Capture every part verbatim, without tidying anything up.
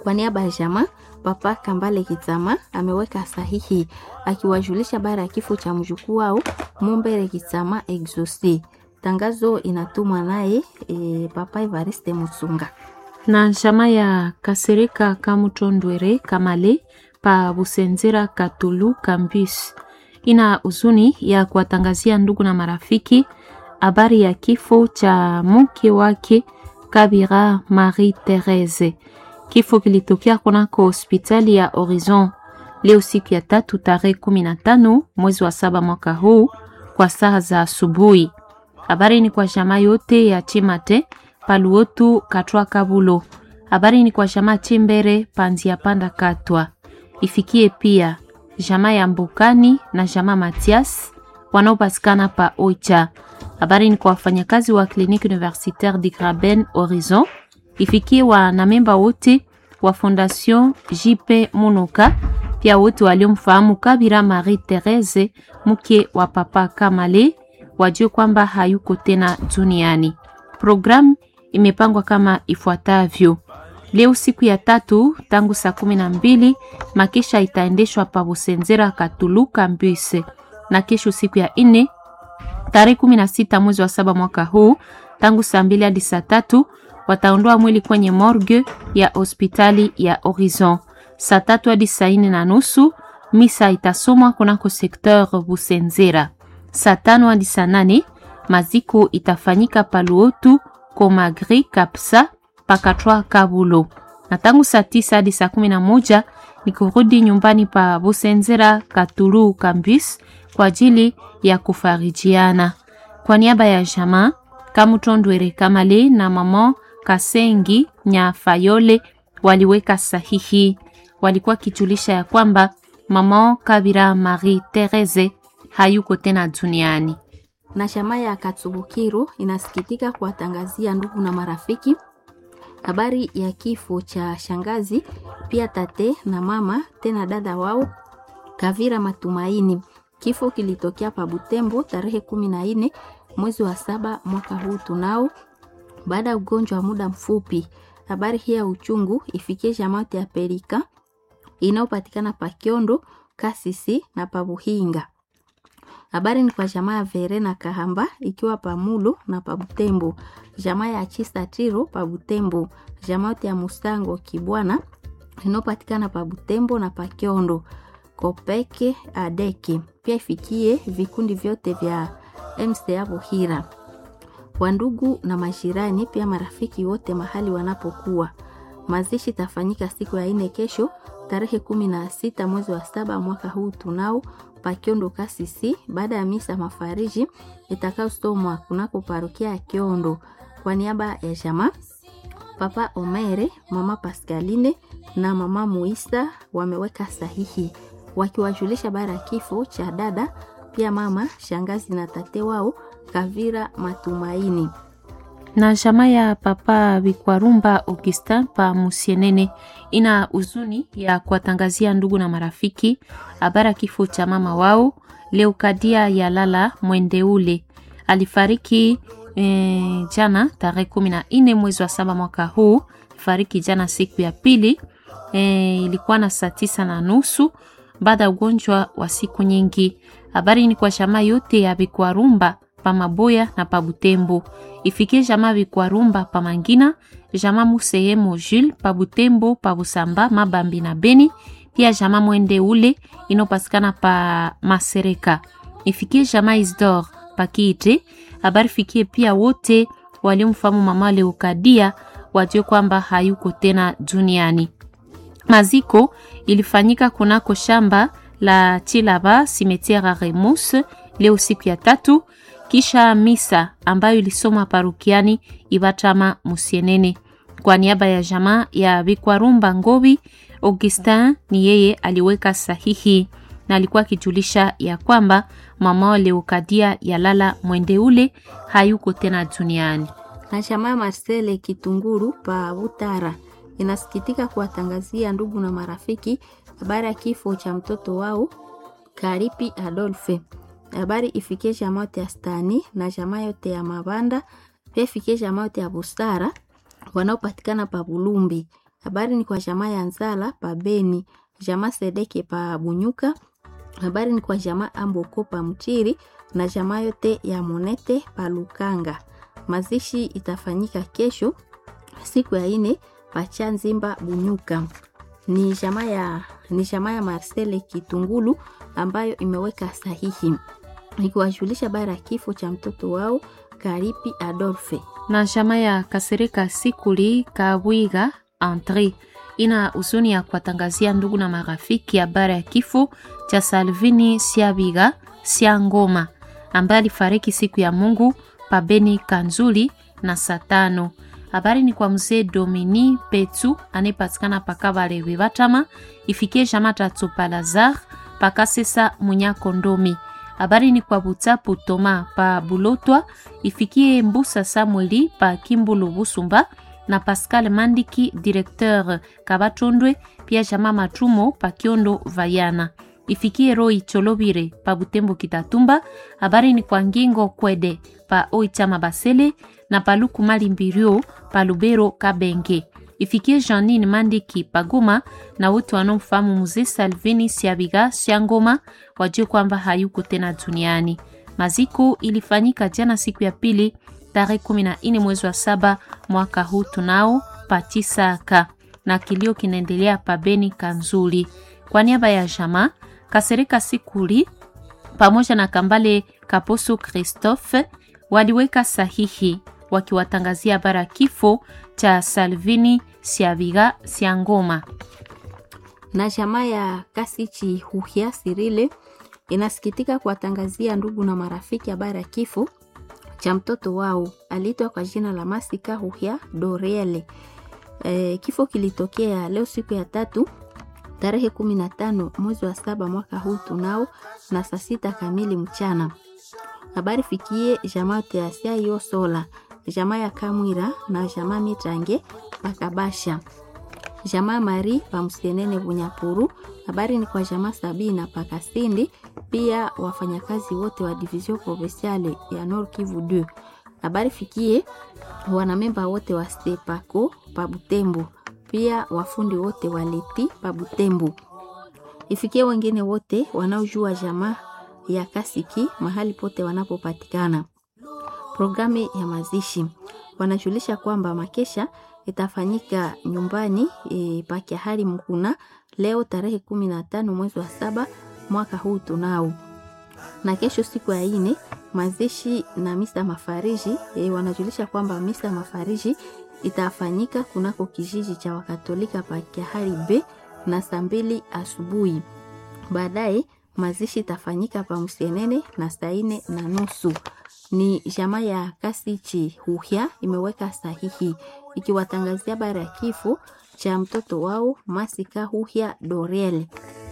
Kwa niaba ya jamaa, Papa Kambale Kitsama ameweka sahihi akiwajulisha bara ya kifo cha mjukuu wao Mumbere Kitsama Exaucé. Tangazo inatumwa naye e, Papa Evariste Musunga. Na jamaa ya Kasirika Kamutondwere Kamale pa Busenzera Katulu Campus ina uzuni ya kuwatangazia ndugu na marafiki habari ya kifo cha mke wake Kabira Marie Therese. Kifo kilitokea kunako hospitali ya Horizon leo siku ya tatu tarehe kumi na tano mwezi wa saba mwaka huu kwa saa za asubuhi. Habari ni kwa jamaa yote ya Chimate Paluotu Katwa Kabulo. Habari ni kwa jamaa Chimbere Panzia Panda Katwa. Ifikie pia jamaa ya Mbukani na jamaa Matias wanaopatikana pa Oicha. Habari ni kwa wafanyakazi wa Clinique Universitaire de Graben Horizon. Ifikie wa na memba wote wa Fondation J P Munoka, pia wote waliomfahamu Kabira Marie Therese mke wa Papa Kamale wajue kwamba hayuko tena duniani. Program imepangwa kama ifuatavyo. Leo siku ya tatu tangu saa kumi na mbili makisha itaendeshwa pa Busenzera Katulu Campus, na kesho siku ya nne tarehe kumi na sita mwezi wa saba mwaka huu tangu saa mbili hadi saa tatu wataondoa mwili kwenye morgue ya hospitali ya Horizon. Saa tatu hadi saa nne na nusu misa itasomwa kunako sekteur Busenzera. Saa tano hadi saa nane maziko itafanyika Paluotu Komagri Kapsa Pakatwa Kabulo. Na tangu saa tisa hadi saa kumi na moja ni kurudi nyumbani pa Busenzera Katulu Campus kwa ajili ya kufarijiana. Kwa niaba ya jamaa Kamutondwere Kamale na mama Kasengi Nyafayole waliweka sahihi. Walikuwa kijulisha ya kwamba mama Kabira Marie Therese hayuko tena duniani. Na jamaa ya Katsubukiru inasikitika kuwatangazia ndugu na marafiki habari ya kifo cha shangazi pia tate na mama tena dada wao Kavira Matumaini. Kifo kilitokea pa Butembo tarehe kumi na nne mwezi wa saba mwaka huu tunao baada ya ugonjwa wa muda mfupi. Habari hii ya uchungu ifikie jamaa ya Perika inayopatikana pa Kiondo, Kasisi na pa Buhinga. Habari ni kwa jamaa ya Verena Kahamba ikiwa pa Mulo na pa Butembo, jamaa ya Chista Tiro pa Butembo, jamaa ya Mustango Kibwana inayopatikana pa Butembo na pa Kiondo, Kopeke Adeki. Pia ifikie vikundi vyote vya M C A Buhira, wandugu na majirani, pia marafiki wote mahali wanapokuwa. Mazishi tafanyika siku ya ine kesho tarehe kumi na sita mwezi wa saba mwaka huu tunao pa Kiondo Kasisi, baada ya misa mafariji itakayosomwa kunako parokia ya Kiondo. Kwa niaba ya jamaa Papa Omere, mama Pascaline na mama Muisa wameweka sahihi wakiwajulisha bara kifo cha dada pia mama shangazi na tate wao Kavira Matumaini. Na jamaa ya Papa Bikwarumba Augustin pa Musienene ina uzuni ya kuwatangazia ndugu na marafiki habari kifo cha mama wao Leukadia ya Lala Mwendeule. Alifariki e, jana tarehe kumi na nne mwezi wa saba mwaka huu. Fariki jana siku ya pili, e, ilikuwa na saa tisa na nusu baada ya ugonjwa wa siku nyingi. Habari ni kwa jamaa yote ya Bikwarumba pa Maboya na pa Butembo. Ifikie jamaa Bikwarumba pa Mangina, jamaa Musehemo Jules pa Butembo, pa Busamba, Mabambi na Beni, pia jamaa Mwendeule inopatikana pa Masereka. Ifikie jamaa Isdor pa Kiite. Habari fikie pia wote waliomfahamu mama Leukadia wajue kwamba hayuko tena duniani. Maziko ilifanyika kunako shamba la Chilaba Cimetière Remus leo siku ya tatu, kisha misa ambayo ilisomwa parukiani Ibatama Musienene. Kwa niaba ya jamaa ya Bikwarumba Ngobi, Augustin ni yeye aliweka sahihi na alikuwa kijulisha ya kwamba mama Leukadia ya Lala Mwendeule hayuko tena duniani. Na jamaa Marcele Kitunguru pa Butara inasikitika kuwatangazia ndugu na marafiki habari ya kifo cha mtoto wao Karipi Adolphe. Habari ifikie jamaa yote ya Stani na jamaa yote ya Mabanda, pia ifikie jamaa yote ya Busara wanaopatikana pa Bulumbi. Habari ni kwa jamaa ya Nzala pa Beni, jamaa Sedeke pa Bunyuka. Habari ni kwa jamaa Amboko pa Mchiri na jamaa yote ya Monete pa Lukanga. Mazishi itafanyika kesho siku ya ine pa Chanzimba Bunyuka. Ni jamaa ya ni jamaa ya Marcel Kitungulu ambayo imeweka sahihi nikiwajulisha bara kifo cha mtoto wao Karipi Adolphe. Na jamaa ya Kasereka Sikuli Kabwiga Andre ina usuni ya kuwatangazia ndugu na marafiki habari ya kifo cha Salvini Siabiga Siangoma ambaye alifariki siku ya Mungu pabeni Kanzuli na Satano. Habari ni kwa mzee Domini Petu anayepatikana pakabale Wibatama, ifikie jamaa Tatu Palazar pakasesa Munyako Ndomi. Habari ni kwa Butapu Toma pa Bulotwa, ifikie Mbusa Samueli pa Kimbulu Busumba na Pascal Mandiki directeur Kabatondwe, pia jamaa Matumo pa Kiondo Vayana. Ifikie Roy Cholobire pa Butembo Kitatumba. Habari ni kwa Ngingo Kwede pa Oichama Basele na Paluku Malimbirio pa Lubero Kabenge. Ifikie Janine Mandiki pa Goma na wote wanaomfahamu mzee Salvini Siabiga Siangoma wajue kwamba hayuko tena duniani. Maziko ilifanyika jana siku ya pili tarehe kumi na nne mwezi wa saba mwaka huu tunao Patisaka, na kilio kinaendelea pa Beni Kanzuli. Kwa niaba ya jamaa Kasereka Sikuli pamoja na Kambale Kaposo Christophe waliweka sahihi wakiwatangazia bara kifo cha Salvini Siabiga Siangoma. Na jamaa ya Kasichi Huhia Sirile inasikitika kuwatangazia ndugu na marafiki habari ya kifo cha mtoto wao aliitwa kwa jina la Masika Huhia Doriele. E, kifo kilitokea leo siku ya tatu tarehe kumi na tano mwezi wa saba mwaka huu tunao na saa sita kamili mchana. Habari fikie jamaa Teasia Yosola, jamaa ya Kamwira na jamaa Mitrange Pakabasha, jamaa Mari pa Msenene Bunyapuru. Habari ni kwa jamaa Sabina Pakasindi, pia wafanyakazi wote wa division provinciale ya Nord Kivu deux. Habari fikie wanamemba wote wa Stepako pa Butembo, pia wafundi wote wa Leti pa Butembo. Ifikie wengine wote wanaojua jamaa ya Kasiki mahali pote wanapopatikana. Programu ya mazishi wanajulisha kwamba makesha itafanyika nyumbani e, pa Kiahari Mkuna leo tarehe kumi na tano mwezi wa saba mwaka huu tunao, na kesho siku ya ine mazishi na misa mafariji. E, wanajulisha kwamba misa mafariji itafanyika kunako kijiji cha Wakatolika pa Kiahari B na saa mbili asubuhi. Baadaye mazishi itafanyika pa Msenene na saa ine na nusu. Ni jamaa ya Kasichi Huhia imeweka sahihi ikiwatangazia bara ya kifo cha mtoto wao Masika Huhia Doriel.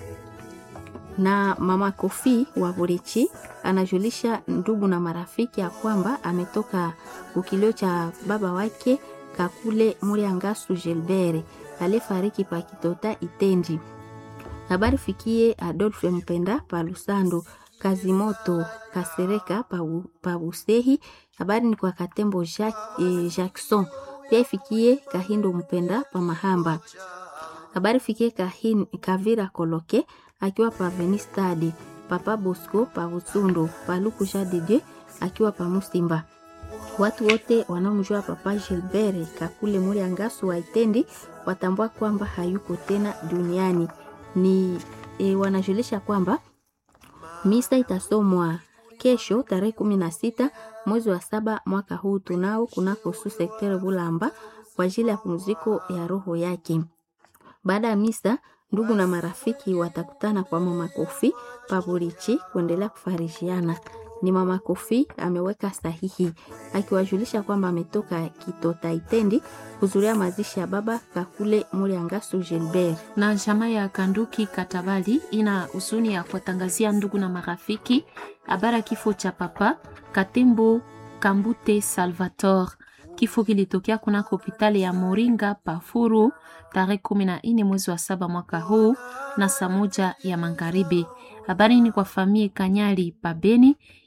Na mama Kofi wa Burichi anajulisha ndugu na marafiki ya kwamba ametoka ukilio cha baba wake Kakule Muriangasu Gilbert alifariki pa Kitota Itendi. Habari fikie Adolphe Mpenda pa Lusando, Kazimoto Kasereka pa, pa Busehi. Habari ni kwa Katembo Jacques, eh, Jackson. Pia fikie Kahindo Mpenda pa Mahamba. Habari fikie Kahin, Kavira Koloke akiwa pa Venistadi, Papa Bosco pa Butsundo, pa Luku Jadide akiwa pa Musimba. Watu wote wanaomjua Papa Gilbert Kakule Muriangasu wa Itendi watambua kwamba hayuko tena duniani. Ni e, wanajulisha kwamba misa itasomwa kesho tarehe kumi na sita mwezi wa saba mwaka huu tunao kunako su sektere Bulamba kwa ajili ya pumziko ya roho yake. Baada ya misa ndugu na marafiki watakutana kwa mama Kofi Paburichi kuendelea kufarishiana. Ni mama Kofi ameweka sahihi akiwajulisha kwamba ametoka Kitota Itendi kuzuria mazishi ya baba Kakule Muriangasu Gilbert. Na jamaa ya Kanduki Katabali ina usuni ya kuwatangazia ndugu na marafiki habari kifo cha papa Katembo Kambute Salvatore. Kifo kilitokea kuna hospitali ya Moringa Pafuru tarehe kumi na nne mwezi wa saba mwaka huu na saa moja ya magharibi. Habari ni kwa familia Kanyali Pabeni,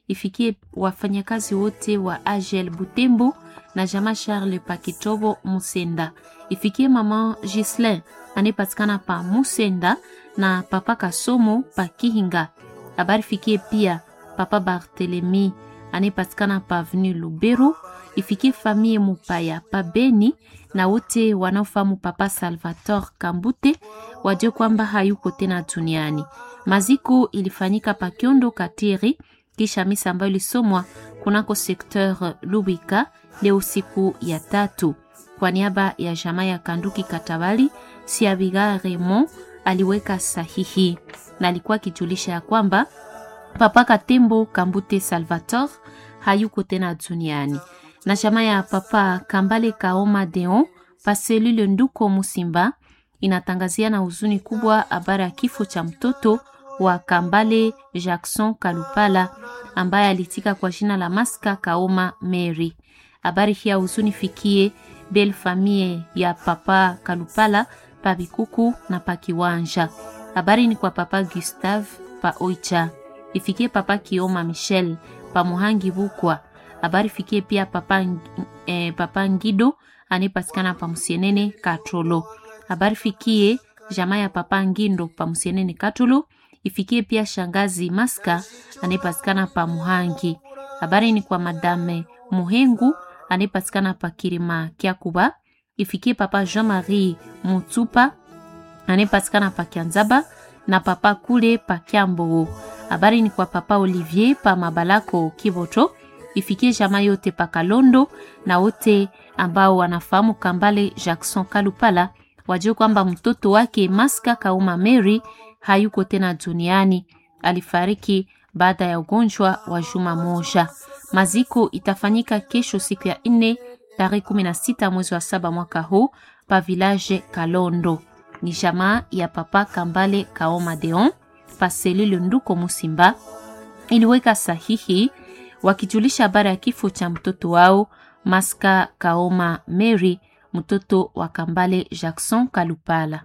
ifikie wafanyakazi wote wa A G L Butembo na jamaa Charles Pakitobo Musenda. Ifikie mama Gislain anayepatikana pa Musenda na papa Kasomo pa Kihinga. Habari fikie pia papa Barthelemy anayepatikana pa Avenue Lubero. Ifikie famille Mupaya pa Beni na wote wanaofahamu papa Salvatore Kambute wajue kwamba hayuko tena duniani. Maziko ilifanyika pa Kiondo Katiri kisha misa ambayo ilisomwa kunako sekteur Lubika leo siku ya tatu. Kwa niaba ya jamaa ya Kanduki Katabali, Siabiga Raymond aliweka sahihi na alikuwa akijulisha ya kwamba papa Katembo Kambute Salvatore hayuko tena duniani. Na jamaa ya papa Kambale Kaoma Deon pa selule Nduko Musimba inatangazia na huzuni kubwa habari ya kifo cha mtoto wa Kambale Jackson Kalupala ambaye alitika kwa jina la Maska Kaoma Mary. Habari hii ya huzuni fikie belle famille ya papa Kalupala pa Bikuku na pa Kiwanja. Habari ni kwa papa Gustave pa Oicha. Ifikie papa Kioma Michel pa Muhangi Bukwa. Habari fikie pia papa eh, papa Ngido anayepatikana pa Musienene Katrolo. Habari fikie jamaa ya papa Ngindo pa Musienene Katrolo. Ifikie pia shangazi Maska anayepatikana pa Muhangi. Habari ni kwa madame Muhengu anayepatikana pa Kirima Kiakuba. Ifikie papa Jean-Marie Mutsupa anayepatikana pa Kianzaba na papa Kule pa Kiambo. Habari ni kwa papa Olivier pa Mabalako Kiboto. Ifikie jamaa yote pa Kalondo na wote ambao wanafahamu Kambale Jackson Kalupala wajue kwamba mtoto wake Maska Kauma Mary hayuko tena duniani. Alifariki baada ya ugonjwa wa juma moja. Maziko itafanyika kesho siku ya nne tarehe kumi na sita mwezi wa saba mwaka huu pa village Kalondo. Ni jamaa ya papa Kambale Kaoma Deon pa selule Nduko Musimba iliweka sahihi wakijulisha habari ya kifo cha mtoto wao Maska Kaoma Mary, mtoto wa Kambale Jackson Kalupala.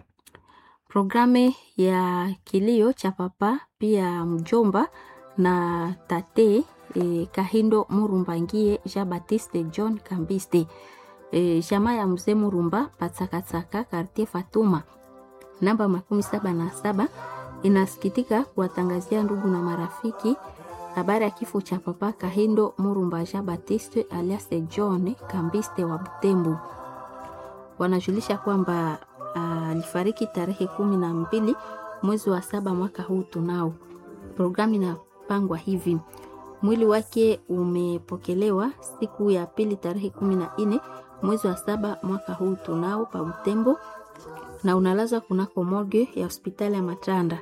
Programe ya kilio cha papa pia mjomba na tate e, Kahindo Murumbangie Jean Baptiste John Kambiste. E, jamaa ya mzee Murumba Patsakatsaka Quartier Fatuma namba makumi saba na saba inasikitika kuwatangazia ndugu na marafiki habari ya kifo cha papa Kahindo Murumba Jean Baptiste alias John Kambiste wa Butembo. Wanajulisha kwamba alifariki uh, tarehe kumi na mbili mwezi wa saba mwaka huu tunao. Programu inapangwa hivi: mwili wake umepokelewa siku ya pili tarehe kumi na nne mwezi wa saba mwaka huu tunao pa Butembo na unalazwa kunako morgue ya hospitali ya Matanda.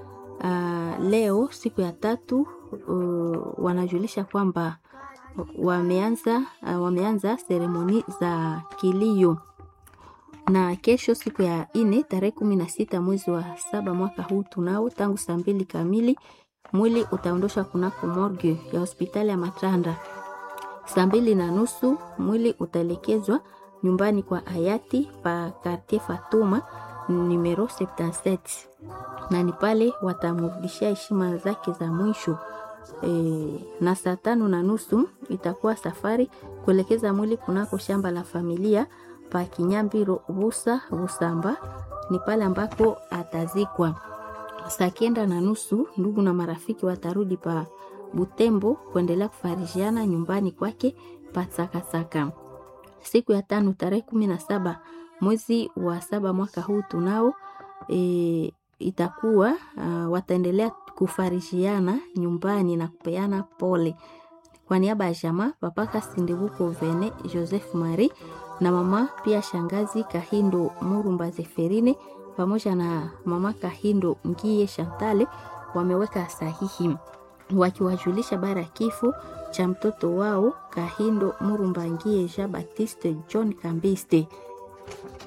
Uh, leo siku ya tatu uh, wanajulisha kwamba wameanza uh, wameanza seremoni za kilio, na kesho siku ya ine tarehe kumi na sita mwezi wa saba mwaka huu tunao tangu saa mbili kamili mwili utaondoshwa kunako morgue ya hospitali ya Matanda. Saa mbili na nusu mwili utaelekezwa nyumbani kwa hayati pa Quartier Fatuma numero sabini na saba na ni pale watamrudishia heshima zake za mwisho. E, na saa tano na nusu itakuwa safari kuelekeza mwili kunako shamba la familia pa Kinyambiro Busa Busamba, ni pale ambako atazikwa. Saa kenda na nusu ndugu na marafiki watarudi pa Butembo kuendelea kufarijiana nyumbani kwake pa Tsakasaka. Siku ya tano tarehe kumi na saba mwezi wa saba mwaka huu tunao e, itakuwa uh, wataendelea kufarijiana nyumbani na kupeana pole. Kwa niaba ya jamaa papa Kasindebuko Vene Joseph Marie na mama pia shangazi Kahindo Murumba Zeferine pamoja na mama Kahindo Ngie Chantale wameweka sahihi wakiwajulisha bara kifo cha mtoto wao Kahindo Murumba Ngie Jean Baptiste John Kambiste.